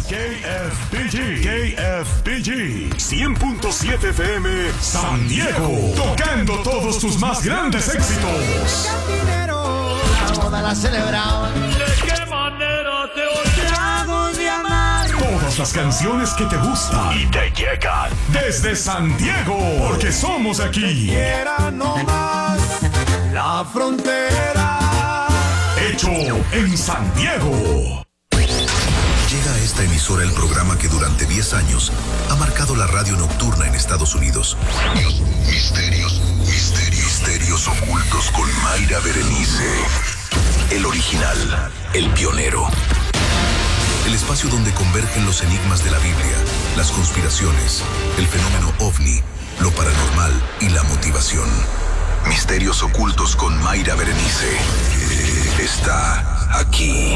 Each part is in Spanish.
KFBG 100.7 FM San Diego, tocando todos tus más grandes éxitos. La boda la celebraban. ¿De qué manera te olvidado de amar? Todas las canciones que te gustan y te llegan desde San Diego, porque somos aquí. Era nomás la frontera. Hecho en San Diego. Llega a esta emisora el programa que durante 10 años ha marcado la radio nocturna en Estados Unidos. Misterios ocultos con Mayra Berenice. El original, el pionero. El espacio donde convergen los enigmas de la Biblia, las conspiraciones, el fenómeno OVNI, lo paranormal y la motivación. Misterios ocultos con Mayra Berenice. Está aquí.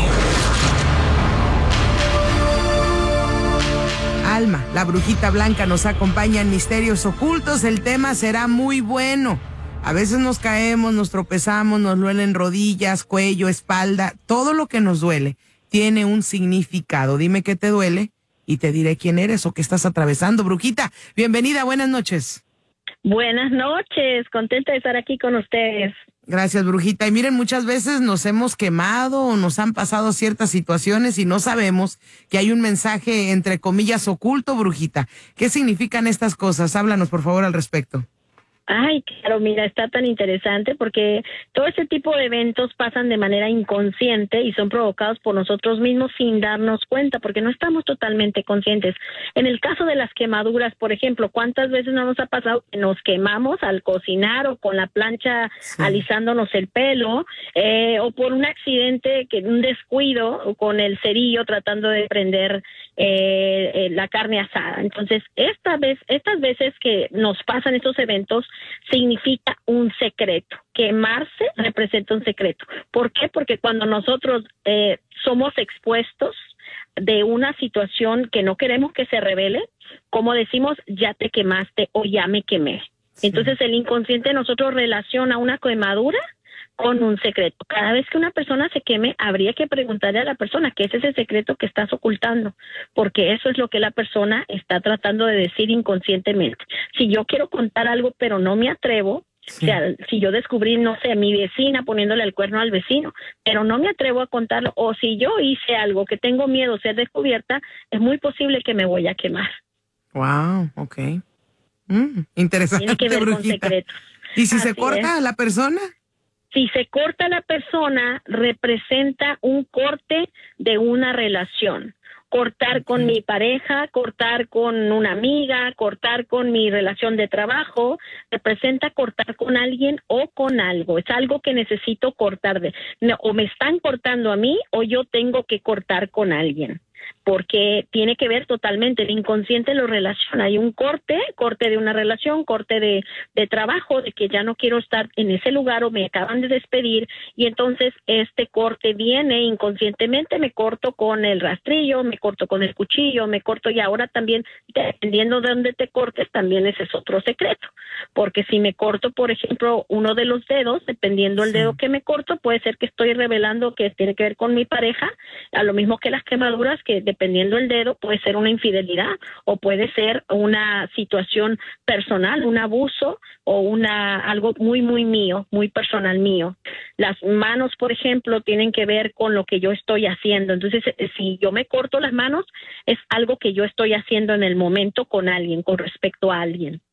Alma, la brujita blanca, nos acompaña en Misterios Ocultos. El tema será muy bueno. A veces nos caemos, nos tropezamos, nos duelen rodillas, cuello, espalda. Todo lo que nos duele tiene un significado. Dime qué te duele y te diré quién eres o qué estás atravesando. Brujita, bienvenida, buenas noches. Buenas noches, contenta de estar aquí con ustedes. Gracias, brujita. Y miren, muchas veces nos hemos quemado o nos han pasado ciertas situaciones y no sabemos que hay un mensaje, entre comillas, oculto, brujita. ¿Qué significan estas cosas? Háblanos, por favor, al respecto. Ay, claro, mira, está tan interesante porque todo ese tipo de eventos pasan de manera inconsciente y son provocados por nosotros mismos sin darnos cuenta, porque no estamos totalmente conscientes. En el caso de las quemaduras, por ejemplo, ¿cuántas veces no nos ha pasado que nos quemamos al cocinar o con la plancha alisándonos el pelo, o por un accidente, un descuido, o con el cerillo tratando de prender la carne asada? Entonces, estas veces que nos pasan estos eventos, significa un secreto. Quemarse representa un secreto. ¿Por qué? Porque cuando nosotros somos expuestos de una situación que no queremos que se revele, como decimos, ya te quemaste o ya me quemé. Sí. Entonces el inconsciente de nosotros relaciona una quemadura con un secreto. Cada vez que una persona se queme, habría que preguntarle a la persona qué es ese secreto que estás ocultando, porque eso es lo que la persona está tratando de decir inconscientemente. Si yo quiero contar algo pero no me atrevo, sí. Si yo descubrí, no sé, a mi vecina poniéndole el cuerno al vecino, pero no me atrevo a contarlo, o si yo hice algo que tengo miedo a ser descubierta, es muy posible que me voy a quemar. Wow, okay. Interesante. Tiene que ver brujita. Con secretos. ¿Y si se corta a la persona? Si se corta la persona, representa un corte de una relación. Cortar con mi pareja, cortar con una amiga, cortar con mi relación de trabajo, representa cortar con alguien o con algo. Es algo que necesito cortar. O me están cortando a mí o yo tengo que cortar con alguien. Porque tiene que ver totalmente, el inconsciente lo relaciona, hay un corte de una relación, corte de trabajo, de que ya no quiero estar en ese lugar o me acaban de despedir, y entonces este corte viene inconscientemente, me corto con el rastrillo, me corto con el cuchillo, me corto, y ahora también, dependiendo de dónde te cortes, también ese es otro secreto, porque si me corto, por ejemplo, uno de los dedos, dependiendo del dedo que me corto, puede ser que estoy revelando que tiene que ver con mi pareja, a lo mismo que las quemaduras, que dependiendo del dedo puede ser una infidelidad o puede ser una situación personal, un abuso o algo muy, muy mío, muy personal mío. Las manos, por ejemplo, tienen que ver con lo que yo estoy haciendo. Entonces, si yo me corto las manos, es algo que yo estoy haciendo en el momento con alguien, con respecto a alguien.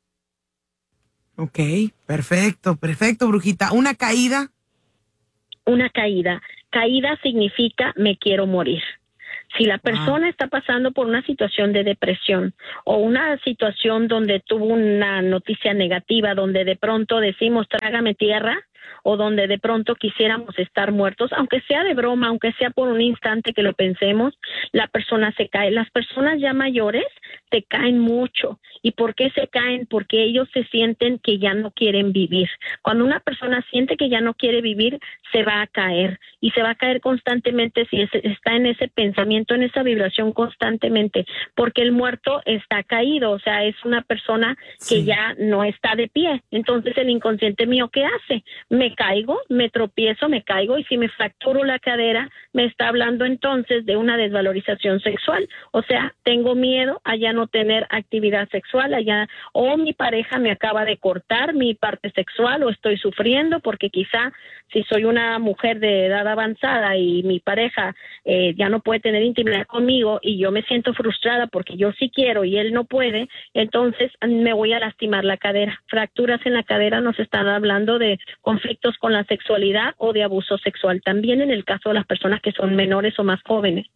Ok, perfecto, brujita. ¿Una caída? Una caída. Caída significa me quiero morir. Si la persona está pasando por una situación de depresión o una situación donde tuvo una noticia negativa, donde de pronto decimos trágame tierra, o donde de pronto quisiéramos estar muertos, aunque sea de broma, aunque sea por un instante que lo pensemos, la persona se cae. Las personas ya mayores se caen mucho. ¿Y por qué se caen? Porque ellos se sienten que ya no quieren vivir. Cuando una persona siente que ya no quiere vivir, se va a caer. Y se va a caer constantemente si está en ese pensamiento, en esa vibración constantemente. Porque el muerto está caído, o sea, es una persona que ya no está de pie. Entonces el inconsciente mío, ¿qué hace? Me caigo, me tropiezo, me caigo, y si me fracturo la cadera, me está hablando entonces de una desvalorización sexual. O sea, tengo miedo a ya no tener actividad sexual, allá, o mi pareja me acaba de cortar mi parte sexual, o estoy sufriendo porque quizá si soy una mujer de edad avanzada y mi pareja ya no puede tener intimidad conmigo y yo me siento frustrada porque yo sí quiero y él no puede, entonces me voy a lastimar la cadera. Fracturas en la cadera nos están hablando de conflictos con la sexualidad o de abuso sexual, también en el caso de las personas que son menores o más jóvenes.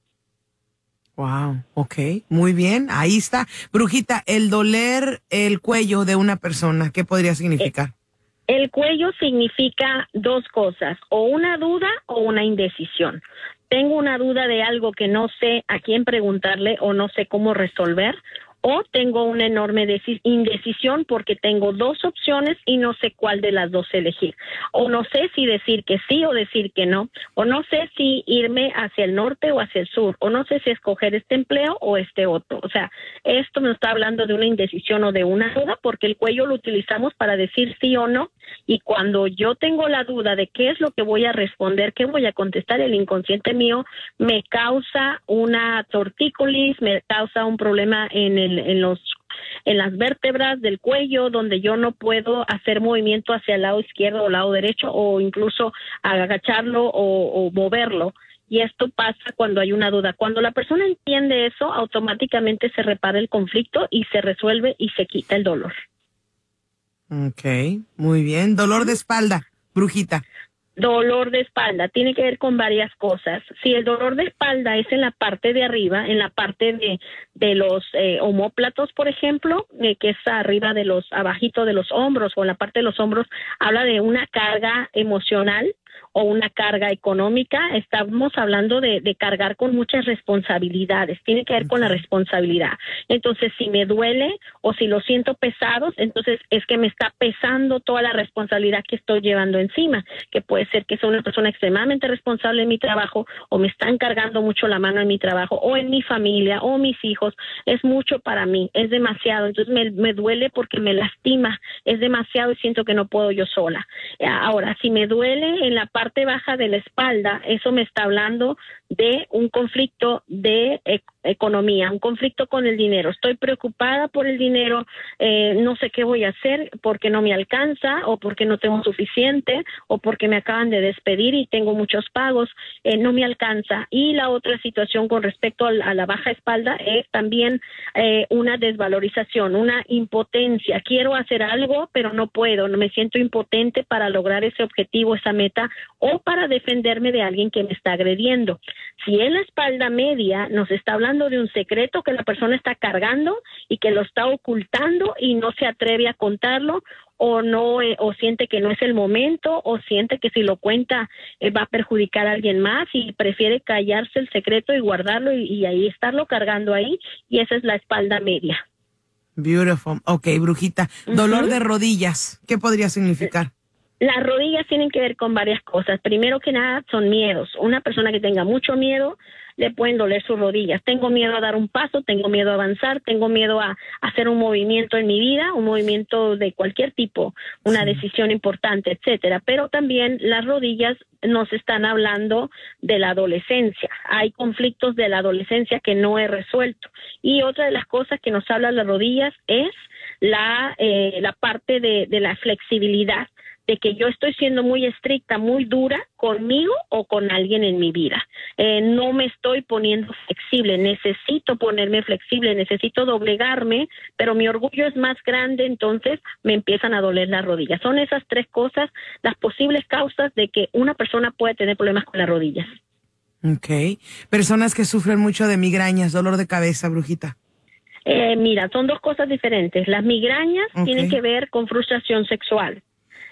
Wow, okay, muy bien, ahí está. Brujita, el doler el cuello de una persona, ¿qué podría significar? El cuello significa dos cosas, o una duda o una indecisión. Tengo una duda de algo que no sé a quién preguntarle o no sé cómo resolver, o tengo una enorme indecisión porque tengo dos opciones y no sé cuál de las dos elegir. O no sé si decir que sí o decir que no. O no sé si irme hacia el norte o hacia el sur. O no sé si escoger este empleo o este otro. O sea, esto me está hablando de una indecisión o de una duda porque el cuello lo utilizamos para decir sí o no. Y cuando yo tengo la duda de qué es lo que voy a responder, qué voy a contestar, el inconsciente mío me causa una tortícolis, me causa un problema en las vértebras del cuello, donde yo no puedo hacer movimiento hacia el lado izquierdo o lado derecho, o incluso agacharlo o moverlo. Y esto pasa cuando hay una duda. Cuando la persona entiende eso, automáticamente se repara el conflicto y se resuelve y se quita el dolor. Okay, muy bien. Dolor de espalda, brujita. Dolor de espalda tiene que ver con varias cosas. Si el dolor de espalda es en la parte de arriba, en la parte de los omóplatos, por ejemplo, que es arriba de abajito de los hombros o en la parte de los hombros, habla de una carga emocional o una carga económica. Estamos hablando de cargar con muchas responsabilidades, tiene que ver con la responsabilidad. Entonces, si me duele o si lo siento pesados, entonces es que me está pesando toda la responsabilidad que estoy llevando encima, que puede ser que soy una persona extremadamente responsable en mi trabajo, o me están cargando mucho la mano en mi trabajo, o en mi familia, o mis hijos. Es mucho para mí, es demasiado, entonces me duele porque me lastima, es demasiado y siento que no puedo yo sola. Ahora, si me duele en la parte baja de la espalda, eso me está hablando de un conflicto de economía, un conflicto con el dinero. Estoy preocupada por el dinero, no sé qué voy a hacer porque no me alcanza, o porque no tengo suficiente, o porque me acaban de despedir y tengo muchos pagos, no me alcanza. Y la otra situación con respecto a la baja espalda es también una desvalorización, una impotencia. Quiero hacer algo, pero no puedo, no me siento impotente para lograr ese objetivo, esa meta, o para defenderme de alguien que me está agrediendo. Si en la espalda media nos está hablando de un secreto que la persona está cargando y que lo está ocultando y no se atreve a contarlo, o no, o siente que no es el momento, o siente que si lo cuenta va a perjudicar a alguien más y prefiere callarse el secreto y guardarlo y ahí estarlo cargando ahí, y esa es la espalda media. Beautiful. Okay, brujita. Dolor de rodillas, ¿qué podría significar? Las rodillas tienen que ver con varias cosas. Primero que nada, son miedos. Una persona que tenga mucho miedo, le pueden doler sus rodillas. Tengo miedo a dar un paso, tengo miedo a avanzar, tengo miedo a hacer un movimiento en mi vida, un movimiento de cualquier tipo, una decisión importante, etcétera. Pero también las rodillas nos están hablando de la adolescencia. Hay conflictos de la adolescencia que no he resuelto. Y otra de las cosas que nos habla las rodillas es la parte de la flexibilidad, de que yo estoy siendo muy estricta, muy dura conmigo o con alguien en mi vida. No me estoy poniendo flexible, necesito ponerme flexible, necesito doblegarme, pero mi orgullo es más grande, entonces me empiezan a doler las rodillas. Son esas tres cosas las posibles causas de que una persona pueda tener problemas con las rodillas. Okay. Personas que sufren mucho de migrañas, dolor de cabeza, brujita. Mira, son dos cosas diferentes. Las migrañas tienen que ver con frustración sexual.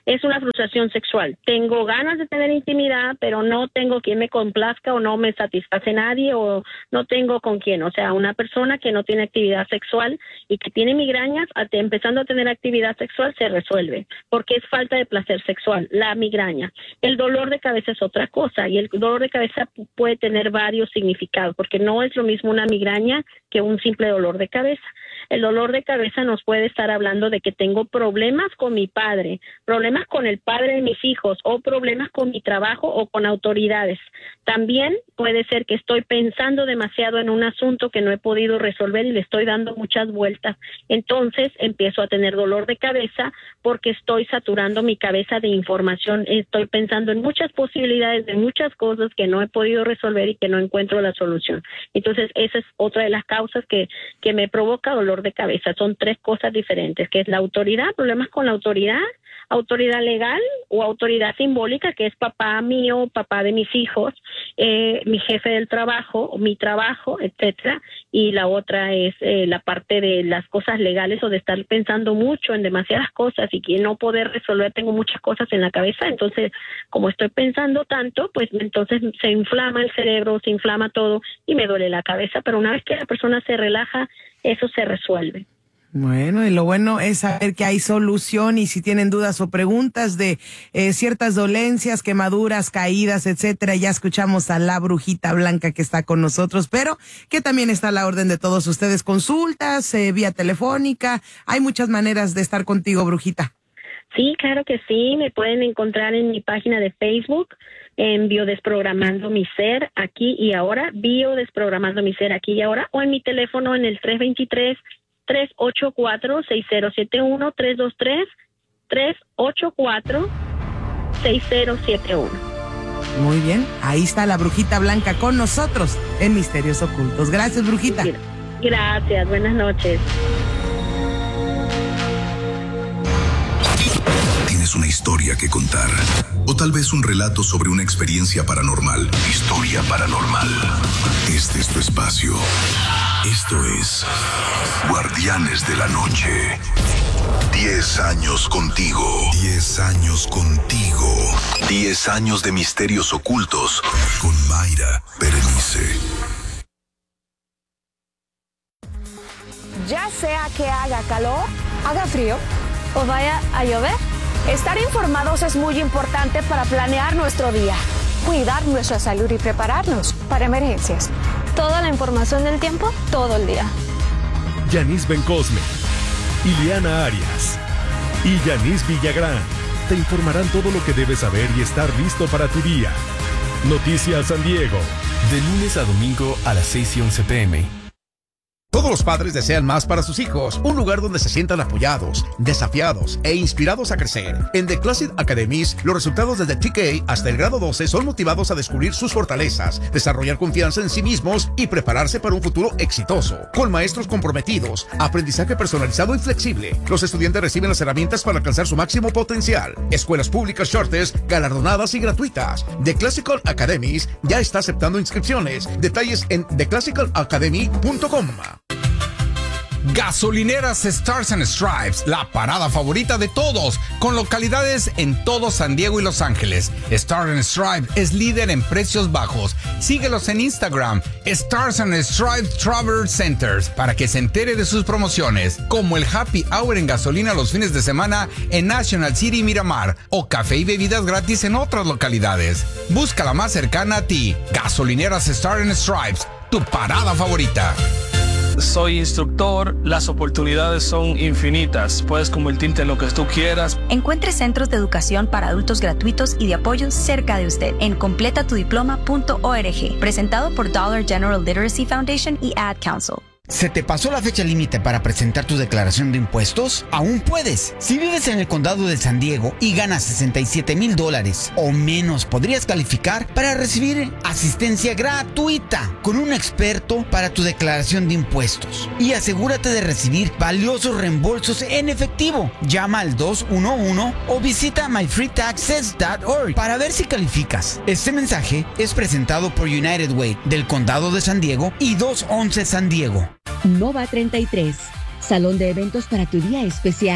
es una frustración sexual. Tengo ganas de tener intimidad, pero no tengo quien me complazca o no me satisface nadie o no tengo con quién. O sea, una persona que no tiene actividad sexual y que tiene migrañas, empezando a tener actividad sexual, se resuelve, porque es falta de placer sexual, la migraña. El dolor de cabeza es otra cosa, y el dolor de cabeza puede tener varios significados, porque no es lo mismo una migraña que un simple dolor de cabeza. El dolor de cabeza nos puede estar hablando de que tengo problemas con mi padre, problemas con el padre de mis hijos, o problemas con mi trabajo o con autoridades. También puede ser que estoy pensando demasiado en un asunto que no he podido resolver y le estoy dando muchas vueltas. Entonces empiezo a tener dolor de cabeza porque estoy saturando mi cabeza de información. Estoy pensando en muchas posibilidades de muchas cosas que no he podido resolver y que no encuentro la solución. Entonces esa es otra de las causas que me provoca dolor de cabeza. Son 3 cosas diferentes, que es la autoridad, problemas con la autoridad legal o autoridad simbólica, que es papá mío, papá de mis hijos, mi jefe del trabajo, mi trabajo, etcétera. Y la otra es la parte de las cosas legales o de estar pensando mucho en demasiadas cosas y que no poder resolver. Tengo muchas cosas en la cabeza, entonces como estoy pensando tanto, pues entonces se inflama el cerebro, se inflama todo y me duele la cabeza. Pero una vez que la persona se relaja, eso se resuelve. Bueno, y lo bueno es saber que hay solución, y si tienen dudas o preguntas de ciertas dolencias, quemaduras, caídas, etcétera, ya escuchamos a la Brujita Blanca que está con nosotros, pero que también está a la orden de todos ustedes, consultas, vía telefónica. Hay muchas maneras de estar contigo, Brujita. Sí, claro que sí, me pueden encontrar en mi página de Facebook, en Biodesprogramando mi Ser Aquí y Ahora, Biodesprogramando mi Ser Aquí y Ahora, o en mi teléfono en el 323-384-6071, 323-384-6071. Muy bien, ahí está la Brujita Blanca con nosotros en Misterios Ocultos. Gracias, Brujita. Gracias, buenas noches. Tienes una historia que contar, o tal vez un relato sobre una experiencia paranormal. Historia Paranormal. Este es tu espacio. Esto es Guardianes de la Noche. 10 años contigo. 10 años contigo. 10 años de misterios ocultos con Mayra Berenice. Ya sea que haga calor, haga frío o vaya a llover, estar informados es muy importante para planear nuestro día, cuidar nuestra salud y prepararnos para emergencias. Toda la información del tiempo, todo el día. Yanis Bencosme, Ileana Arias y Yanis Villagrán te informarán todo lo que debes saber y estar listo para tu día. Noticias San Diego, de lunes a domingo a las 6 y 11 p.m. Todos los padres desean más para sus hijos, un lugar donde se sientan apoyados, desafiados e inspirados a crecer. En The Classic Academies, los resultados desde TK hasta el grado 12 son motivados a descubrir sus fortalezas, desarrollar confianza en sí mismos y prepararse para un futuro exitoso. Con maestros comprometidos, aprendizaje personalizado y flexible, los estudiantes reciben las herramientas para alcanzar su máximo potencial. Escuelas públicas Charters, galardonadas y gratuitas. The Classical Academies ya está aceptando inscripciones. Detalles en theclassicalacademy.com. Gasolineras Stars and Stripes, la parada favorita de todos, con localidades en todo San Diego y Los Ángeles. Stars and Stripes es líder en precios bajos. Síguelos en Instagram, Stars and Stripes Travel Centers, para que se entere de sus promociones, como el Happy Hour en gasolina los fines de semana en National City Miramar, o café y bebidas gratis en otras localidades. Busca la más cercana a ti. Gasolineras Stars and Stripes, tu parada favorita. Soy instructor, las oportunidades son infinitas, puedes convertirte en lo que tú quieras. Encuentre centros de educación para adultos gratuitos y de apoyo cerca de usted en completatudiploma.org, presentado por Dollar General Literacy Foundation y Ad Council. ¿Se te pasó la fecha límite para presentar tu declaración de impuestos? ¡Aún puedes! Si vives en el condado de San Diego y ganas $67,000 o menos, podrías calificar para recibir asistencia gratuita con un experto para tu declaración de impuestos. Y asegúrate de recibir valiosos reembolsos en efectivo. Llama al 211 o visita myfreetaxes.org para ver si calificas. Este mensaje es presentado por United Way del condado de San Diego y 211 San Diego. Nova 33, salón de eventos para tu día especial.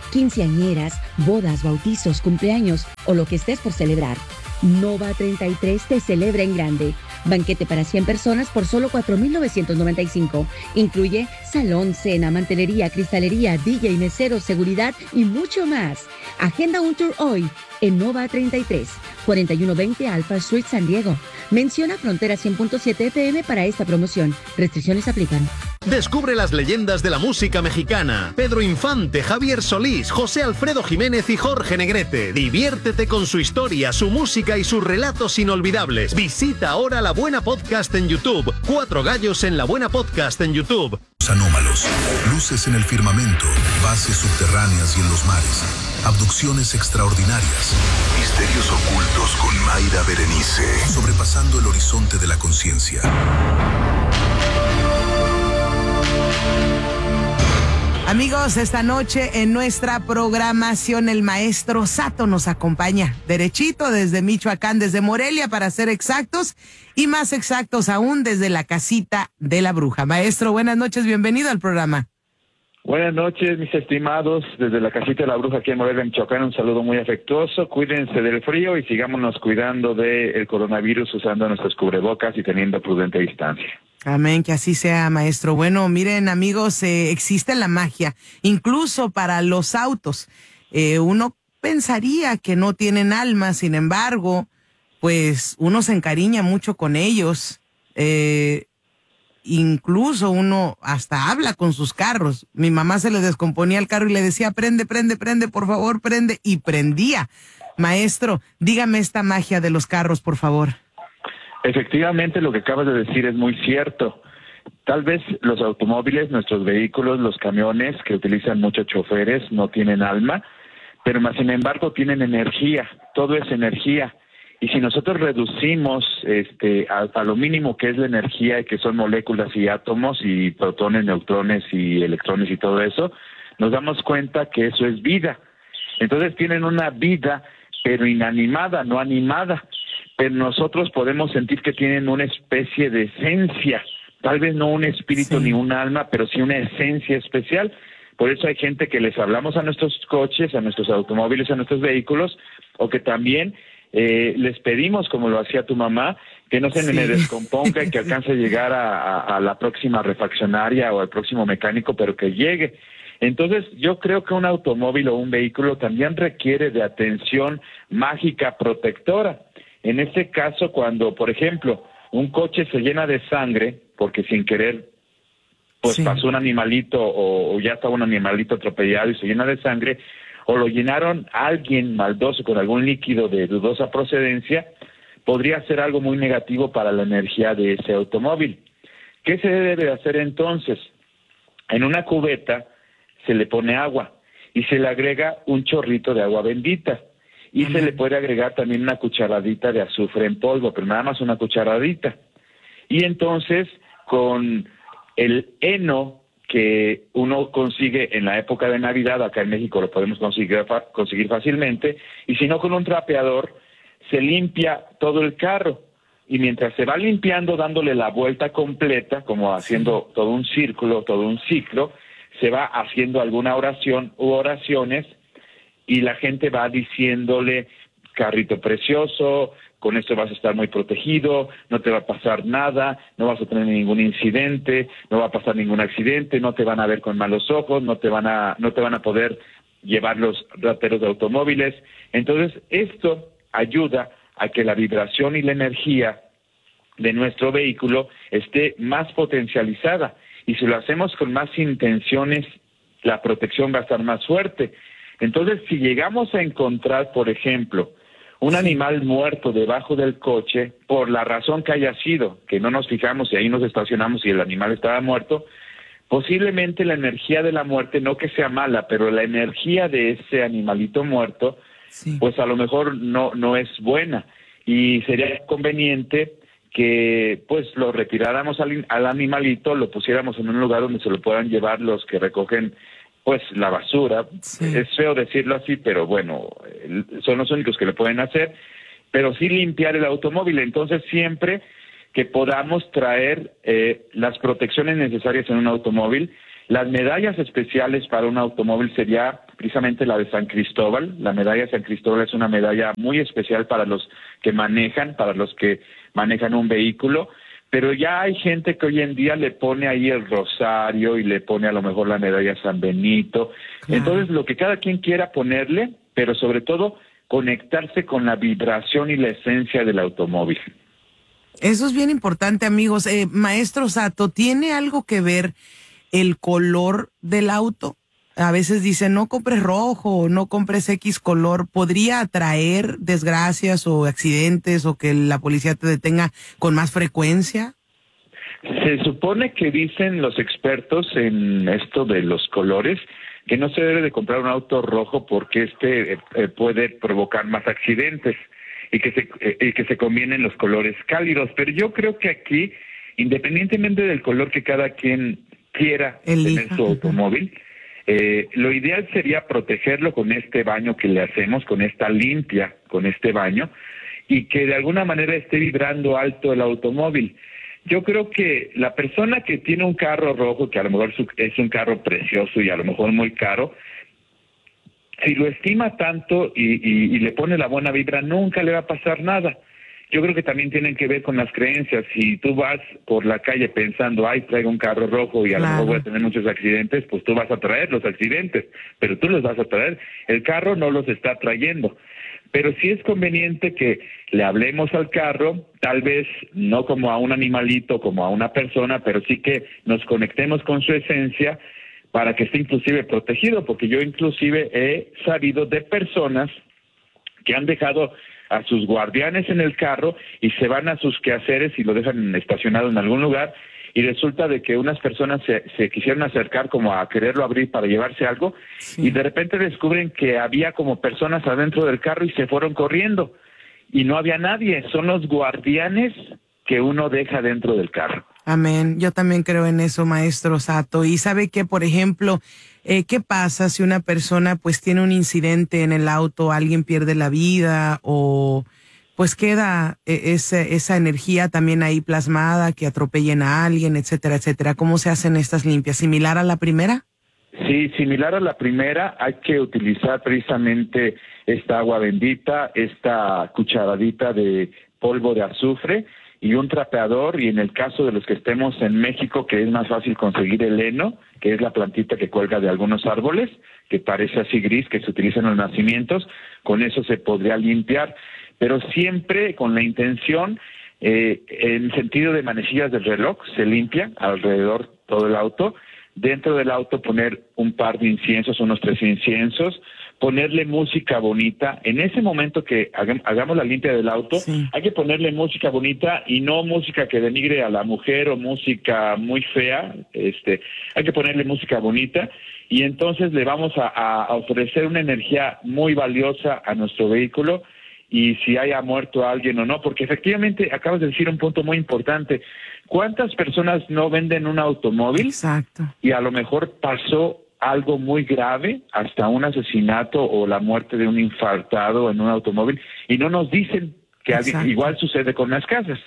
quinceañeras, bodas, bautizos, cumpleaños o lo que estés por celebrar. Nova 33 te celebra en grande. Banquete para 100 personas por solo $4,995. Incluye salón, cena, mantelería, cristalería, DJ, mesero, seguridad y mucho más. Agenda un tour hoy en Nova 33, 4120 Alpha Street, San Diego. Menciona Frontera 100.7 FM para esta promoción. Restricciones aplican. Descubre las leyendas de la música mexicana. Pedro Infante, Javier Solís, José Alfredo Jiménez y Jorge Negrete. Diviértete con su historia, su música y sus relatos inolvidables. Visita ahora La Buena Podcast en YouTube. 4 gallos en La Buena Podcast en YouTube. Anómalos, luces en el firmamento, bases subterráneas y en los mares, abducciones extraordinarias, misterios ocultos con Mayra Berenice, sobrepasando el horizonte de la conciencia. Amigos, esta noche en nuestra programación el maestro Sato nos acompaña derechito desde Michoacán, desde Morelia para ser exactos y más exactos aún desde la casita de la bruja. Maestro, buenas noches, bienvenido al programa. Buenas noches, mis estimados, desde la casita de la bruja aquí en Morelia, Michoacán, un saludo muy afectuoso, cuídense del frío y sigámonos cuidando del coronavirus usando nuestros cubrebocas y teniendo prudente distancia. Amén, que así sea, maestro. Bueno, miren, amigos, existe la magia, incluso para los autos. Uno pensaría que no tienen alma, sin embargo, pues uno se encariña mucho con ellos. Incluso uno hasta habla con sus carros. Mi mamá se le descomponía el carro y le decía, prende, por favor, prende, y prendía. Maestro, dígame esta magia de los carros, por favor. Efectivamente, lo que acabas de decir es muy cierto. Tal vez los automóviles, nuestros vehículos, los camiones que utilizan muchos choferes no tienen alma, pero más sin embargo tienen energía. Todo es energía. Y si nosotros reducimos a lo mínimo que es la energía, que son moléculas y átomos y protones, neutrones y electrones y todo eso, nos damos cuenta que eso es vida. Entonces tienen una vida, pero inanimada, no animada. Pero nosotros podemos sentir que tienen una especie de esencia, tal vez no un espíritu ni un alma, pero sí una esencia especial. Por eso hay gente que les hablamos a nuestros coches, a nuestros automóviles, a nuestros vehículos, o que también les pedimos, como lo hacía tu mamá, que no se me descomponga y que alcance a llegar a la próxima refaccionaria o al próximo mecánico, pero que llegue. Entonces, yo creo que un automóvil o un vehículo también requiere de atención mágica protectora. En este caso, cuando, por ejemplo, un coche se llena de sangre, porque sin querer, pues pasó un animalito o ya estaba un animalito atropellado y se llena de sangre, o lo llenaron alguien maldoso con algún líquido de dudosa procedencia, podría ser algo muy negativo para la energía de ese automóvil. ¿Qué se debe hacer entonces? En una cubeta se le pone agua y se le agrega un chorrito de agua bendita. Y se le puede agregar también una cucharadita de azufre en polvo, pero nada más una cucharadita. Y entonces, con el heno que uno consigue en la época de Navidad, acá en México lo podemos conseguir fácilmente, y si no con un trapeador, se limpia todo el carro. Y mientras se va limpiando, dándole la vuelta completa, como haciendo todo un círculo, todo un ciclo, se va haciendo alguna oración u oraciones, y la gente va diciéndole, carrito precioso, con esto vas a estar muy protegido, no te va a pasar nada, no vas a tener ningún incidente, no va a pasar ningún accidente, no te van a ver con malos ojos, no te van a poder llevar los rateros de automóviles. Entonces, esto ayuda a que la vibración y la energía de nuestro vehículo esté más potencializada. Y si lo hacemos con más intenciones, la protección va a estar más fuerte. Entonces, si llegamos a encontrar, por ejemplo, un animal muerto debajo del coche, por la razón que haya sido, que no nos fijamos y ahí nos estacionamos y el animal estaba muerto, posiblemente la energía de la muerte, no que sea mala, pero la energía de ese animalito muerto, pues a lo mejor no es buena. Y sería conveniente que pues lo retiráramos al animalito, lo pusiéramos en un lugar donde se lo puedan llevar los que recogen pues la basura. Es feo decirlo así, pero bueno, son los únicos que lo pueden hacer, pero sí limpiar el automóvil. Entonces siempre que podamos traer las protecciones necesarias en un automóvil. Las medallas especiales para un automóvil sería precisamente la de San Cristóbal. La medalla de San Cristóbal es una medalla muy especial para los que manejan un vehículo, pero ya hay gente que hoy en día le pone ahí el rosario y le pone a lo mejor la medalla San Benito. Entonces, lo que cada quien quiera ponerle, pero sobre todo conectarse con la vibración y la esencia del automóvil. Eso es bien importante, amigos. Maestro Sato, ¿tiene algo que ver el color del auto? A veces dicen, no compres rojo, no compres X color. ¿Podría atraer desgracias o accidentes o que la policía te detenga con más frecuencia? Se supone que dicen los expertos en esto de los colores que no se debe de comprar un auto rojo porque puede provocar más accidentes y que se convienen los colores cálidos. Pero yo creo que aquí, independientemente del color que cada quien quiera tener su automóvil, lo ideal sería protegerlo con este baño que le hacemos, con esta limpia, con este baño, y que de alguna manera esté vibrando alto el automóvil. Yo creo que la persona que tiene un carro rojo, que a lo mejor es un carro precioso y a lo mejor muy caro, si lo estima tanto y le pone la buena vibra, nunca le va a pasar nada. Yo creo que también tienen que ver con las creencias. Si tú vas por la calle pensando, ay, traigo un carro rojo y a lo mejor voy a tener muchos accidentes, pues tú vas a traer los accidentes, pero tú los vas a traer. El carro no los está trayendo. Pero sí es conveniente que le hablemos al carro, tal vez no como a un animalito, como a una persona, pero sí que nos conectemos con su esencia para que esté inclusive protegido, porque yo inclusive he sabido de personas que han dejado a sus guardianes en el carro y se van a sus quehaceres y lo dejan estacionado en algún lugar, y resulta de que unas personas se quisieron acercar como a quererlo abrir para llevarse algo, y de repente descubren que había como personas adentro del carro y se fueron corriendo y no había nadie. Son los guardianes que uno deja dentro del carro. Amén. Yo también creo en eso, maestro Sato. Y sabe que, por ejemplo, ¿qué pasa si una persona pues tiene un incidente en el auto, alguien pierde la vida o pues queda esa energía también ahí plasmada, que atropellen a alguien, etcétera, etcétera? ¿Cómo se hacen estas limpias? ¿Similar a la primera? Sí, similar a la primera. Hay que utilizar precisamente esta agua bendita, esta cucharadita de polvo de azufre y un trapeador, y en el caso de los que estemos en México, que es más fácil conseguir el heno, que es la plantita que cuelga de algunos árboles, que parece así gris, que se utiliza en los nacimientos, con eso se podría limpiar, pero siempre con la intención, en sentido de manecillas del reloj, se limpia alrededor todo el auto, dentro del auto poner un par de inciensos, unos 3 inciensos, ponerle música bonita. En ese momento que hagamos la limpia del auto, hay que ponerle música bonita y no música que denigre a la mujer o música muy fea. Hay que ponerle música bonita y entonces le vamos a ofrecer una energía muy valiosa a nuestro vehículo, y si haya muerto alguien o no, porque efectivamente acabas de decir un punto muy importante. ¿Cuántas personas no venden un automóvil? Exacto. Y a lo mejor pasó algo muy grave, hasta un asesinato o la muerte de un infartado en un automóvil, y no nos dicen que igual sucede con las casas.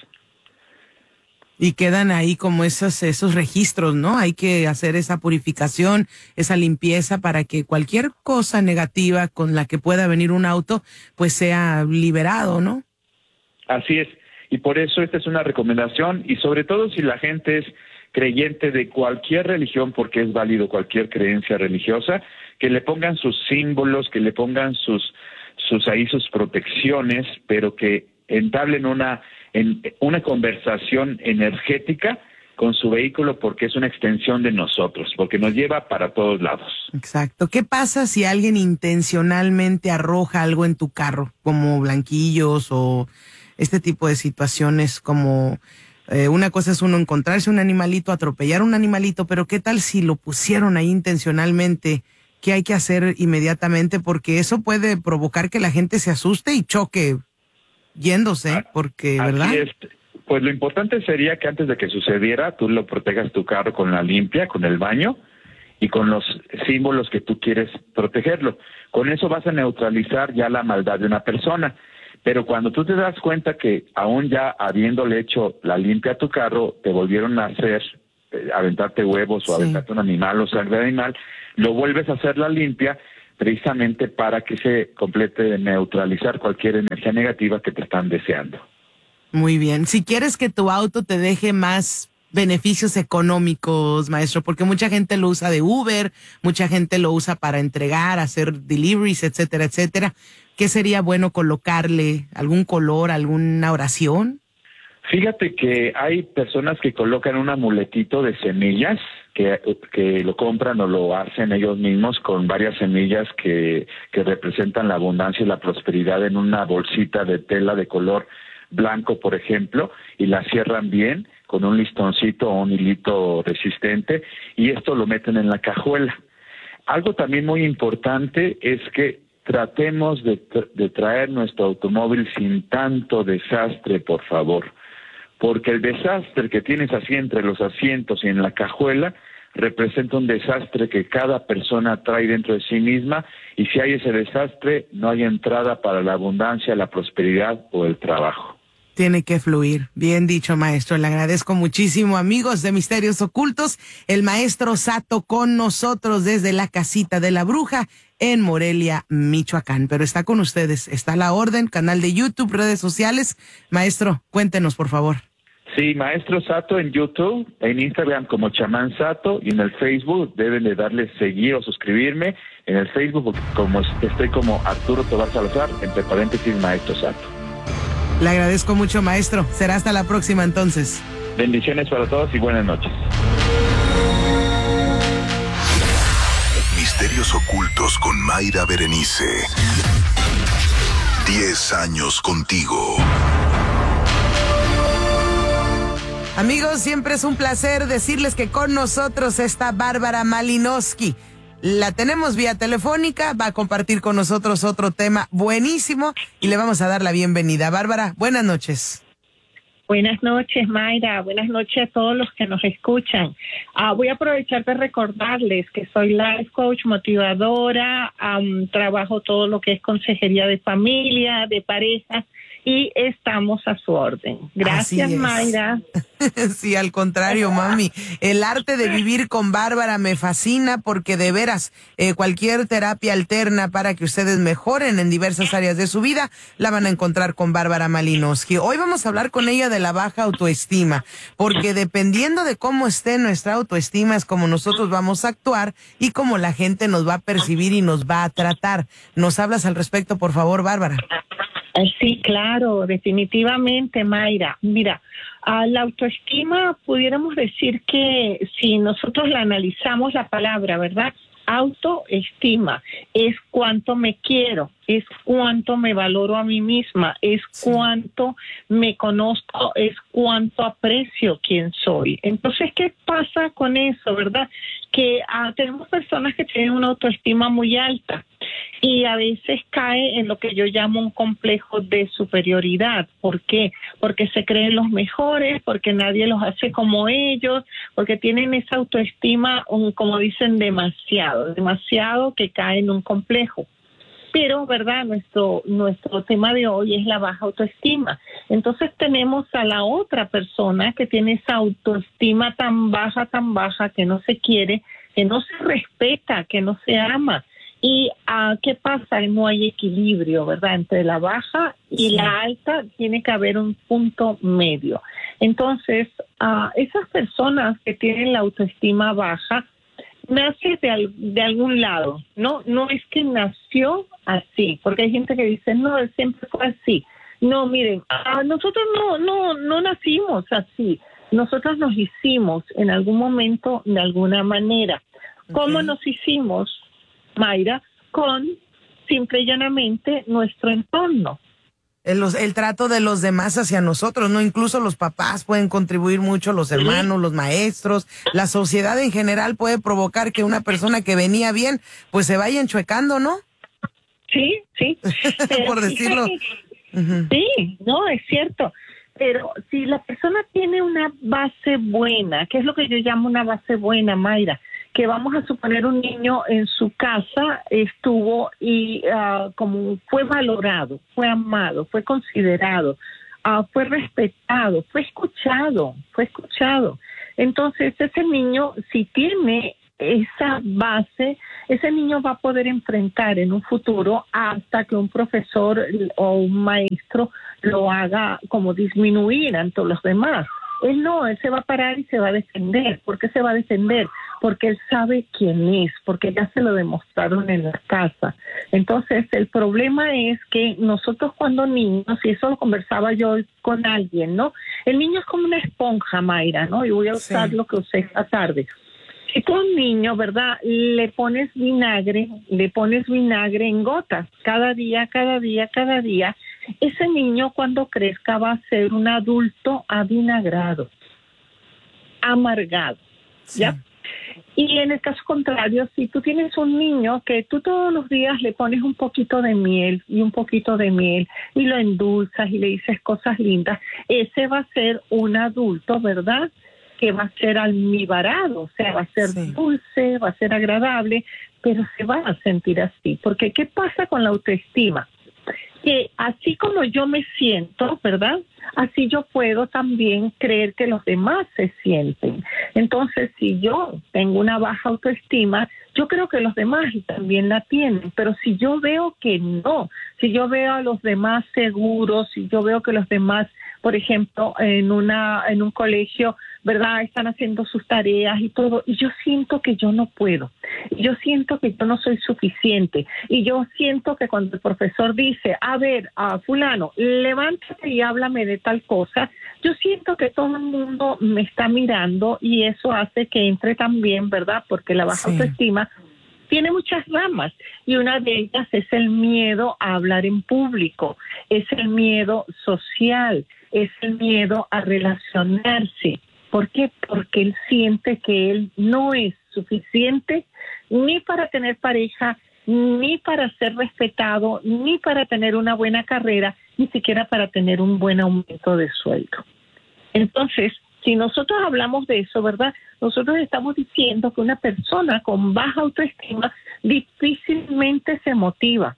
Y quedan ahí como esos registros, ¿no? Hay que hacer esa purificación, esa limpieza para que cualquier cosa negativa con la que pueda venir un auto, pues sea liberado, ¿no? Así es. Y por eso esta es una recomendación, y sobre todo si la gente es creyente de cualquier religión, porque es válido cualquier creencia religiosa, que le pongan sus símbolos, que le pongan sus protecciones, pero que entablen una conversación energética con su vehículo, porque es una extensión de nosotros, porque nos lleva para todos lados. Exacto. ¿Qué pasa si alguien intencionalmente arroja algo en tu carro, como blanquillos o este tipo de situaciones? Como una cosa es uno encontrarse un animalito, atropellar un animalito, pero ¿qué tal si lo pusieron ahí intencionalmente? ¿Qué hay que hacer inmediatamente? Porque eso puede provocar que la gente se asuste y choque yéndose, porque, ¿verdad? Así es. Pues lo importante sería que antes de que sucediera, tú lo protejas tu carro con la limpia, con el baño y con los símbolos que tú quieres protegerlo. Con eso vas a neutralizar ya la maldad de una persona. Pero cuando tú te das cuenta que aún ya habiéndole hecho la limpia a tu carro, te volvieron a hacer, aventarte huevos o aventarte un animal o sangre de animal, lo vuelves a hacer la limpia precisamente para que se complete de neutralizar cualquier energía negativa que te están deseando. Muy bien. Si quieres que tu auto te deje más beneficios económicos, maestro, porque mucha gente lo usa de Uber, mucha gente lo usa para entregar, hacer deliveries, etcétera, etcétera. ¿Qué sería bueno colocarle? ¿Algún color, alguna oración? Fíjate que hay personas que colocan un amuletito de semillas, que lo compran o lo hacen ellos mismos con varias semillas que representan la abundancia y la prosperidad en una bolsita de tela de color blanco, por ejemplo, y la cierran bien con un listoncito o un hilito resistente, y esto lo meten en la cajuela. Algo también muy importante es que tratemos de traer nuestro automóvil sin tanto desastre, por favor, porque el desastre que tienes así entre los asientos y en la cajuela representa un desastre que cada persona trae dentro de sí misma, y si hay ese desastre, no hay entrada para la abundancia, la prosperidad o el trabajo. Tiene que fluir. Bien dicho, maestro. Le agradezco muchísimo, amigos de Misterios Ocultos. El maestro Sato con nosotros desde la Casita de la Bruja en Morelia, Michoacán. Pero está con ustedes. Está a la orden, canal de YouTube, redes sociales. Maestro, cuéntenos, por favor. Sí, Maestro Sato en YouTube, en Instagram como Chamán Sato, y en el Facebook deben de darle seguir o suscribirme. En el Facebook como estoy como Arturo Tobar Salazar, entre paréntesis Maestro Sato. Le agradezco mucho, maestro. Será hasta la próxima, entonces. Bendiciones para todos y buenas noches. Misterios Ocultos con Mayra Berenice. 10 años contigo. Amigos, siempre es un placer decirles que con nosotros está Bárbara Malinowski. La tenemos vía telefónica, va a compartir con nosotros otro tema buenísimo y le vamos a dar la bienvenida. Bárbara, buenas noches. Buenas noches, Mayra. Buenas noches a todos los que nos escuchan. Voy a aprovechar de recordarles que soy life coach, motivadora, trabajo todo lo que es consejería de familia, de pareja, y estamos a su orden. Gracias, Mayra. Sí, al contrario, mami. El arte de vivir con Bárbara me fascina porque de veras cualquier terapia alterna para que ustedes mejoren en diversas áreas de su vida la van a encontrar con Bárbara Malinowski. Hoy vamos a hablar con ella de la baja autoestima, porque dependiendo de cómo esté nuestra autoestima es como nosotros vamos a actuar y cómo la gente nos va a percibir y nos va a tratar. ¿Nos hablas al respecto, por favor, Bárbara? Sí, claro, definitivamente, Mayra. Mira, la autoestima, pudiéramos decir que si nosotros la analizamos la palabra, ¿verdad? Autoestima es cuánto me quiero, es cuánto me valoro a mí misma, es cuánto me conozco, es cuánto aprecio quién soy. Entonces, ¿qué pasa con eso, verdad? Que tenemos personas que tienen una autoestima muy alta y a veces cae en lo que yo llamo un complejo de superioridad. ¿Por qué? Porque se creen los mejores, porque nadie los hace como ellos, porque tienen esa autoestima, como dicen, demasiado que cae en un complejo. Pero, ¿verdad? Nuestro tema de hoy es la baja autoestima. Entonces tenemos a la otra persona que tiene esa autoestima tan baja, que no se quiere, que no se respeta, que no se ama. ¿Y qué pasa? No hay equilibrio, ¿verdad? Entre la baja y la alta tiene que haber un punto medio. Entonces, esas personas que tienen la autoestima baja, nace de algún lado, no es que nació así, porque hay gente que dice, no, él siempre fue así. No, miren, nosotros no nacimos así, nosotros nos hicimos en algún momento de alguna manera. ¿Cómo nos hicimos, Mayra? Con simple y llanamente nuestro entorno. El trato de los demás hacia nosotros, ¿no? Incluso los papás pueden contribuir mucho, los hermanos, los maestros, la sociedad en general puede provocar que una persona que venía bien, pues se vaya enchuecando, ¿no? Sí. Por decirlo. Sí, no, es cierto. Pero si la persona tiene una base buena, ¿qué es lo que yo llamo una base buena, Mayra? que vamos a suponer un niño en su casa estuvo y como fue valorado, fue amado, fue considerado, fue respetado, fue escuchado. Entonces ese niño, si tiene esa base, ese niño va a poder enfrentar en un futuro hasta que un profesor o un maestro lo haga como disminuir ante los demás. Él se va a parar y se va a defender. ¿Por qué se va a defender? Porque él sabe quién es, porque ya se lo demostraron en la casa. Entonces, el problema es que nosotros cuando niños, y eso lo conversaba yo con alguien, ¿no? El niño es como una esponja, Mayra, ¿no? Y voy a usar lo que usé esta tarde. Si tú a un niño, ¿verdad?, le pones vinagre en gotas, cada día, ese niño cuando crezca va a ser un adulto avinagrado, amargado, ¿ya? Y en el caso contrario, si tú tienes un niño que tú todos los días le pones un poquito de miel y lo endulzas y le dices cosas lindas, ese va a ser un adulto, ¿verdad?, que va a ser almibarado, o sea, va a ser dulce, va a ser agradable, pero se va a sentir así. Porque ¿qué pasa con la autoestima? Que así como yo me siento, ¿verdad?, así yo puedo también creer que los demás se sienten. Entonces, si yo tengo una baja autoestima, yo creo que los demás también la tienen, pero si yo veo que no, si yo veo a los demás seguros, si yo veo que los demás, por ejemplo, en un colegio, ¿verdad?, están haciendo sus tareas y todo, y yo siento que yo no puedo, yo siento que yo no soy suficiente, y yo siento que cuando el profesor dice, a ver, fulano, levántate y háblame de tal cosa, yo siento que todo el mundo me está mirando y eso hace que entre también, ¿verdad?, porque la baja autoestima tiene muchas ramas y una de ellas es el miedo a hablar en público, es el miedo social, es el miedo a relacionarse. ¿Por qué? Porque él siente que él no es suficiente ni para tener pareja, ni para ser respetado, ni para tener una buena carrera, ni siquiera para tener un buen aumento de sueldo. Entonces, si nosotros hablamos de eso, ¿verdad?, nosotros estamos diciendo que una persona con baja autoestima difícilmente se motiva,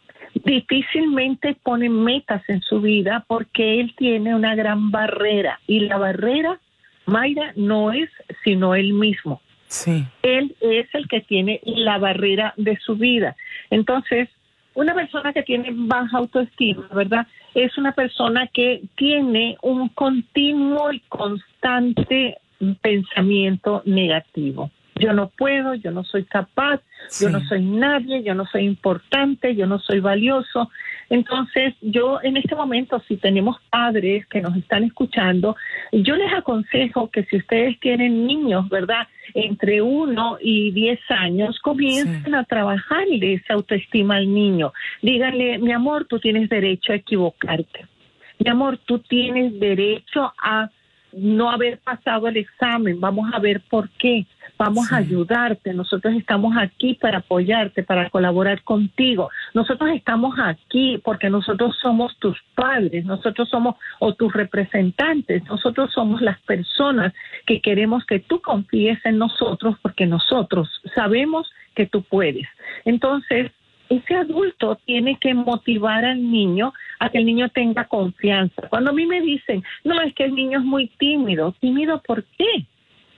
difícilmente pone metas en su vida porque él tiene una gran barrera. Y la barrera, Mayra, no es sino él mismo. Sí. Él es el que tiene la barrera de su vida. Entonces, una persona que tiene baja autoestima, ¿verdad?, es una persona que tiene un continuo y constante pensamiento negativo. Yo no puedo, yo no soy capaz, yo no soy nadie, yo no soy importante, yo no soy valioso. Entonces, yo en este momento, si tenemos padres que nos están escuchando, yo les aconsejo que si ustedes tienen niños, ¿verdad?, entre 1 y 10 años, comiencen a trabajarle esa autoestima al niño. Díganle, mi amor, tú tienes derecho a equivocarte. Mi amor, tú tienes derecho a no haber pasado el examen. Vamos a ver por qué. Vamos a ayudarte. Nosotros estamos aquí para apoyarte, para colaborar contigo. Nosotros estamos aquí porque nosotros somos tus padres, nosotros somos o tus representantes, nosotros somos las personas que queremos que tú confíes en nosotros porque nosotros sabemos que tú puedes. Entonces, ese adulto tiene que motivar al niño a que el niño tenga confianza. Cuando a mí me dicen, no, es que el niño es muy tímido. ¿Tímido por qué?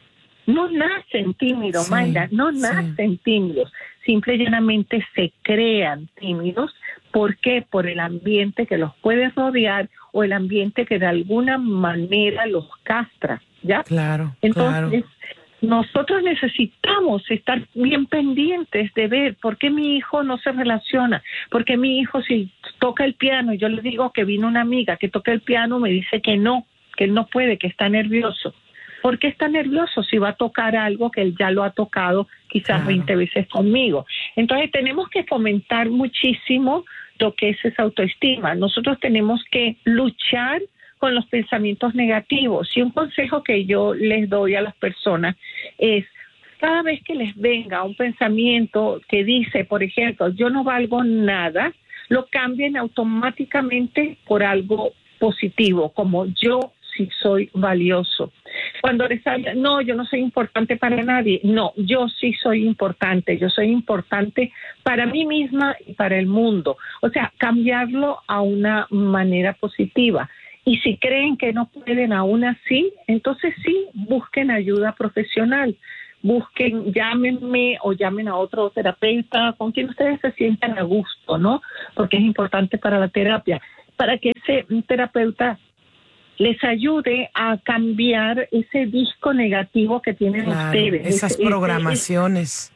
No nacen tímidos, Mayra, no nacen tímidos. Simple y llanamente se crean tímidos. ¿Por qué? Por el ambiente que los puede rodear o el ambiente que de alguna manera los castra, ¿ya? Claro, entonces, nosotros necesitamos estar bien pendientes de ver por qué mi hijo no se relaciona, por qué mi hijo si toca el piano, yo le digo que vino una amiga que toca el piano, me dice que él no puede, que está nervioso. ¿Por qué está nervioso si va a tocar algo que él ya lo ha tocado quizás 20 veces conmigo? Entonces tenemos que fomentar muchísimo lo que es esa autoestima. Nosotros tenemos que luchar con los pensamientos negativos. Y un consejo que yo les doy a las personas es, cada vez que les venga un pensamiento que dice, por ejemplo, yo no valgo nada, lo cambien automáticamente por algo positivo, como yo sí soy valioso. Cuando les habla, no, yo no soy importante para nadie. No, yo sí soy importante. Yo soy importante para mí misma y para el mundo. O sea, cambiarlo a una manera positiva. Y si creen que no pueden aún así, entonces sí, busquen ayuda profesional. Busquen, llámenme o llamen a otro terapeuta con quien ustedes se sientan a gusto, ¿no? Porque es importante para la terapia, para que ese terapeuta les ayude a cambiar ese disco negativo que tienen ustedes. Esas programaciones.